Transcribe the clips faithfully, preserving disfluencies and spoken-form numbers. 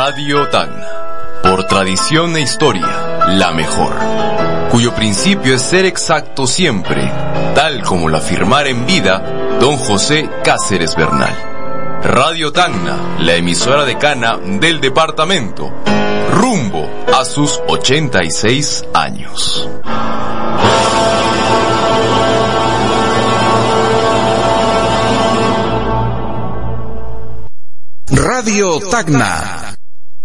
Radio Tacna, por tradición e historia, la mejor, cuyo principio es ser exacto siempre, tal como lo afirmara en vida don José Cáceres Bernal. Radio Tacna, la emisora decana del departamento, rumbo a sus ochenta y seis años. Radio Tacna.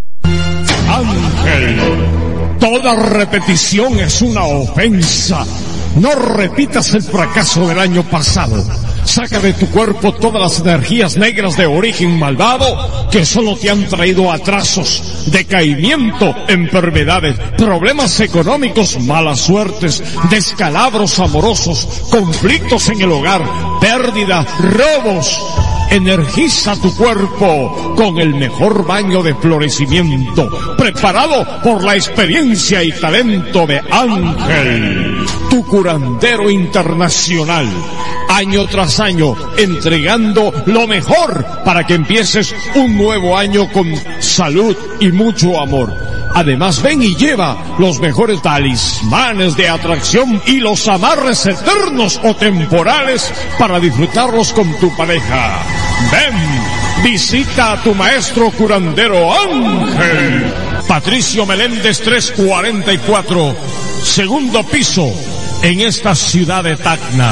Ángel, toda repetición es una ofensa. No repitas el fracaso del año pasado. Saca de tu cuerpo todas las energías negras de origen malvado que solo te han traído atrasos, decaimiento, enfermedades, problemas económicos, malas suertes, descalabros amorosos, conflictos en el hogar, pérdidas, robos. Energiza tu cuerpo con el mejor baño de florecimiento, preparado por la experiencia y talento de Ángel, tu curandero internacional. Año tras año, entregando lo mejor para que empieces un nuevo año con salud y mucho amor. Además, ven y lleva los mejores talismanes de atracción y los amarres eternos o temporales para disfrutarlos con tu pareja. Ven, visita a tu maestro curandero Ángel. Patricio Meléndez trescientos cuarenta y cuatro, segundo piso, en esta ciudad de Tacna.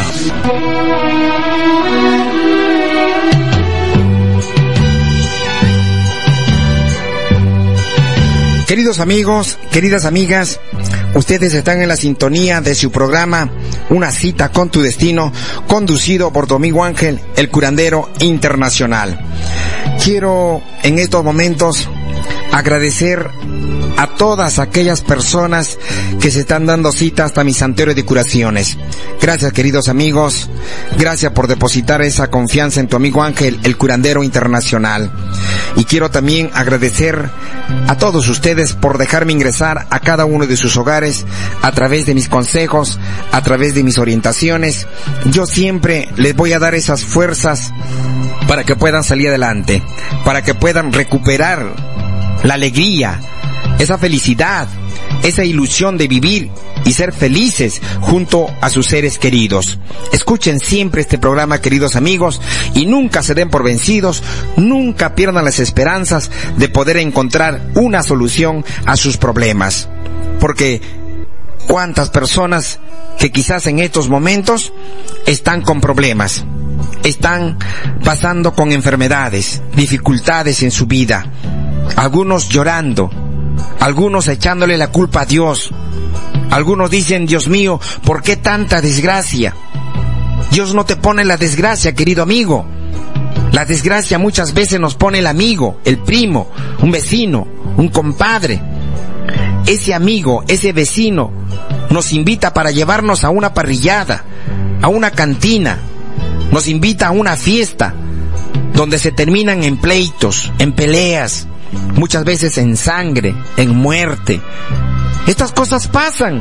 Queridos amigos, queridas amigas, ustedes están en la sintonía de su programa Una cita con tu destino, conducido por tu amigo Ángel, el curandero internacional. Quiero en estos momentos agradecer a todas aquellas personas que se están dando cita hasta mi santuario de curaciones. Gracias, queridos amigos, gracias por depositar esa confianza en tu amigo Ángel, el curandero internacional. Y quiero también agradecer a todos ustedes por dejarme ingresar a cada uno de sus hogares a través de mis consejos, a través de mis orientaciones. Yo siempre les voy a dar esas fuerzas para que puedan salir adelante, para que puedan recuperar la alegría, esa felicidad, esa ilusión de vivir y ser felices junto a sus seres queridos. Escuchen siempre este programa, queridos amigos, y nunca se den por vencidos, nunca pierdan las esperanzas de poder encontrar una solución a sus problemas. Porque cuántas personas que quizás en estos momentos están con problemas, están pasando con enfermedades, dificultades en su vida, algunos llorando, algunos echándole la culpa a Dios. Algunos dicen, Dios mío, ¿por qué tanta desgracia? Dios no te pone la desgracia, querido amigo. La desgracia muchas veces nos pone el amigo, el primo, un vecino, un compadre. Ese amigo, ese vecino, nos invita para llevarnos a una parrillada, a una cantina, nos invita a una fiesta, donde se terminan en pleitos, en peleas, muchas veces en sangre, en muerte. Estas cosas pasan.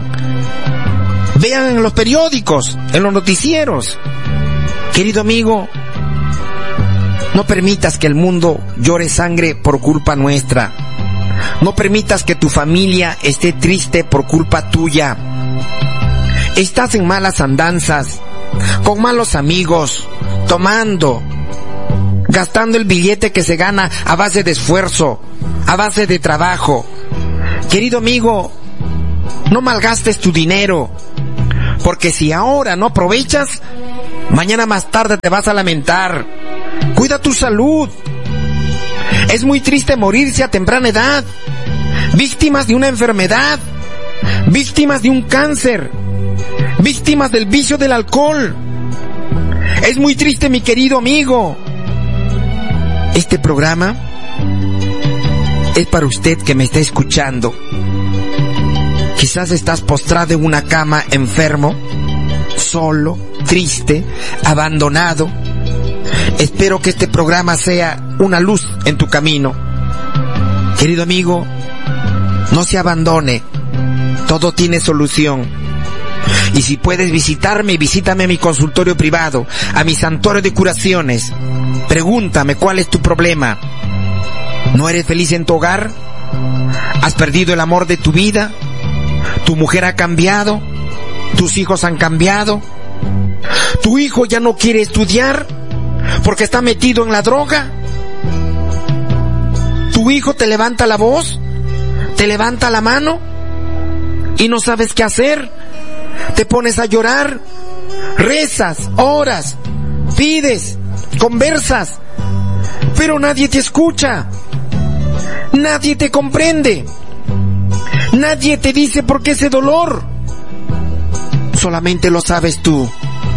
Vean en los periódicos, en los noticieros. Querido amigo, no permitas que el mundo llore sangre por culpa nuestra. No permitas que tu familia esté triste por culpa tuya. Estás en malas andanzas, con malos amigos, tomando, gastando el billete que se gana a base de esfuerzo, a base de trabajo. Querido amigo, no malgastes tu dinero, porque si ahora no aprovechas, mañana más tarde te vas a lamentar. Cuida tu salud. Es muy triste morirse a temprana edad, víctimas de una enfermedad, víctimas de un cáncer, víctimas del vicio del alcohol. Es muy triste, mi querido amigo. Este programa es para usted que me está escuchando. Quizás estás postrado en una cama, enfermo, solo, triste, abandonado. Espero que este programa sea una luz en tu camino. Querido amigo, no se abandone. Todo tiene solución. Y si puedes visitarme, visítame a mi consultorio privado, a mi santuario de curaciones. Pregúntame cuál es tu problema. ¿No eres feliz en tu hogar? ¿Has perdido el amor de tu vida? ¿Tu mujer ha cambiado? ¿Tus hijos han cambiado? ¿Tu hijo ya no quiere estudiar porque está metido en la droga? ¿Tu hijo te levanta la voz? ¿Te levanta la mano? ¿Y no sabes qué hacer? ¿Te pones a llorar? Rezas, oras, pides, conversas, pero nadie te escucha. Nadie te comprende. Nadie te dice por qué ese dolor. Solamente lo sabes tú.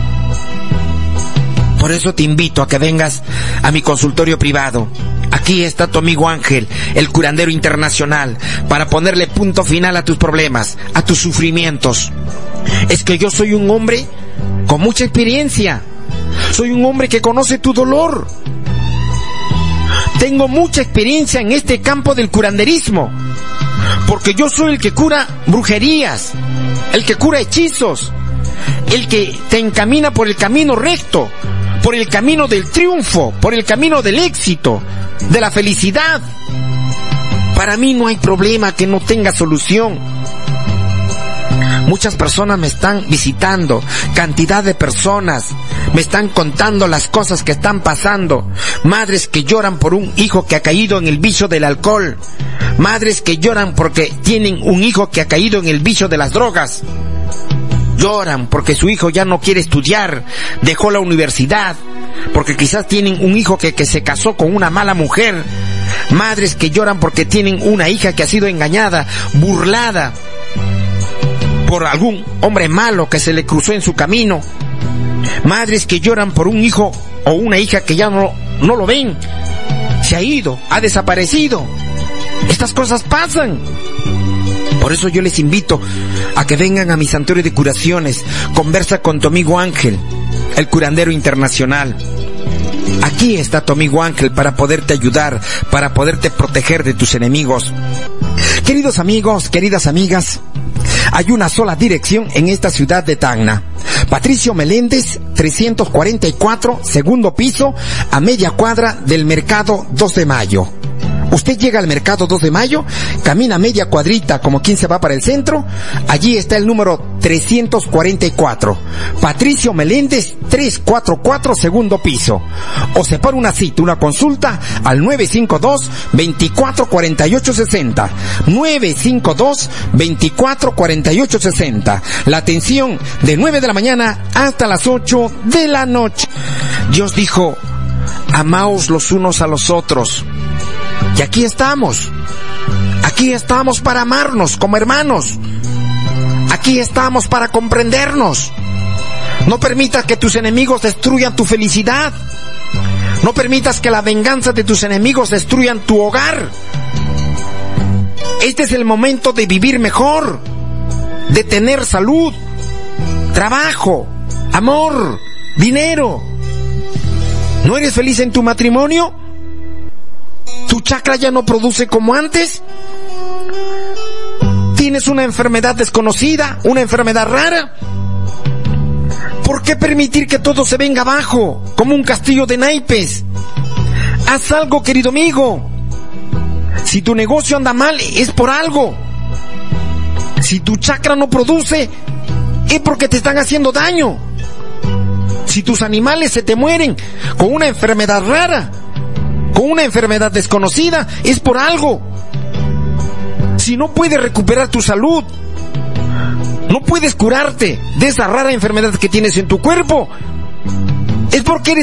Por eso te invito a que vengas a mi consultorio privado. Aquí está tu amigo Ángel, el curandero internacional, para ponerle punto final a tus problemas, a tus sufrimientos. Es que yo soy un hombre con mucha experiencia. Soy un hombre que conoce tu dolor. Tengo mucha experiencia en este campo del curanderismo, porque yo soy el que cura brujerías, el que cura hechizos, el que te encamina por el camino recto, por el camino del triunfo, por el camino del éxito, de la felicidad. Para mí no hay problema que no tenga solución. Muchas personas me están visitando, cantidad de personas me están contando las cosas que están pasando. Madres que lloran por un hijo que ha caído en el vicio del alcohol, madres que lloran porque tienen un hijo que ha caído en el vicio de las drogas, lloran porque su hijo ya no quiere estudiar, dejó la universidad, porque quizás tienen un hijo que, que se casó con una mala mujer, madres que lloran porque tienen una hija que ha sido engañada, burlada por algún hombre malo que se le cruzó en su camino, madres que lloran por un hijo o una hija que ya no, no lo ven, se ha ido, ha desaparecido. Estas cosas pasan. Por eso yo les invito a que vengan a mi santuario de curaciones. Conversa con tu amigo Ángel, el curandero internacional. Aquí está tu amigo Ángel para poderte ayudar, para poderte proteger de tus enemigos. Queridos amigos, queridas amigas, hay una sola dirección en esta ciudad de Tacna. Patricio Meléndez, trescientos cuarenta y cuatro, segundo piso, a media cuadra del Mercado dos de Mayo. Usted llega al Mercado dos de Mayo, camina media cuadrita como quien se va para el centro, allí está el número trescientos cuarenta y cuatro, Patricio Meléndez, trescientos cuarenta y cuatro, segundo piso. O se para una cita, una consulta al nueve cinco dos, veinticuatro cuarenta y ocho sesenta, nueve cinco dos, veinticuatro cuarenta y ocho sesenta. La atención de nueve de la mañana hasta las ocho de la noche. Dios dijo, amaos los unos a los otros. Y aquí estamos, aquí estamos para amarnos como hermanos, aquí estamos para comprendernos. No permitas que tus enemigos destruyan tu felicidad, no permitas que la venganza de tus enemigos destruyan tu hogar. Este es el momento de vivir mejor, de tener salud, trabajo, amor, dinero. ¿No eres feliz en tu matrimonio? ¿Tu chakra ya no produce como antes? ¿Tienes una enfermedad desconocida? ¿Una enfermedad rara? ¿Por qué permitir que todo se venga abajo, como un castillo de naipes? Haz algo, querido amigo. Si tu negocio anda mal, es por algo. Si tu chakra no produce, es porque te están haciendo daño. Si tus animales se te mueren con una enfermedad rara, con una enfermedad desconocida, es por algo. Si no puedes recuperar tu salud, no puedes curarte de esa rara enfermedad que tienes en tu cuerpo, es porque eres